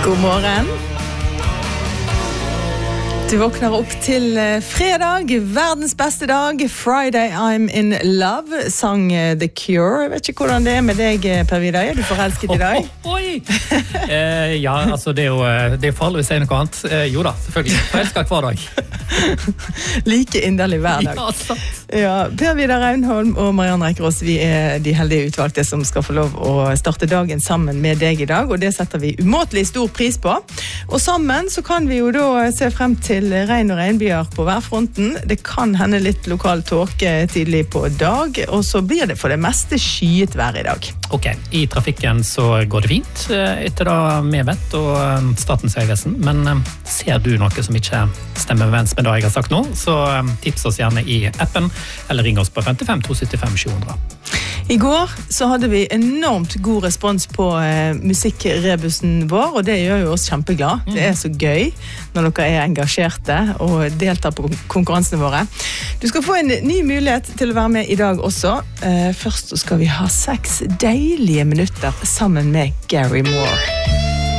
God morgen. Du våkner opp til fredag, verdens beste dag. Friday I'm in love, sang The Cure. Jeg vet ikke hvordan det med deg, Per Vidar. Er du forelsket I dag? Ja, altså det er farlig å si noe annet. Jo da, selvfølgelig. Forelsket hver dag. Like inderlig hver dag. Ja, sant. Ja, Per Vidar Raunholm og Marianne Eikerås, vi de heldige utvalgte som skal få lov å starte dagen sammen med deg I dag, og det setter vi umåtelig stor pris på. Og sammen så kan vi jo da se frem til regn og regnbyer på værfronten. Det kan hende litt lokal tåke tidlig på dag, og så blir det for det meste skyet vær I dag. Ok, I trafikken så går det fint etter da med vett og Statens vegvesen, men ser du noe som ikke stemmer overens med det jeg har sagt nå, så tips oss gjerne I appen, eller ring oss på 55 275 700. I går så hadde vi enormt god respons på musikkrebusen vår, og det gjør jo oss kjempeglad. Det så gøy når dere engasjerte og deltar på konkurransene våre. Du skal få en ny mulighet til å være med I dag også. Først så skal vi ha 6 deilige minutter sammen med Gary Moore.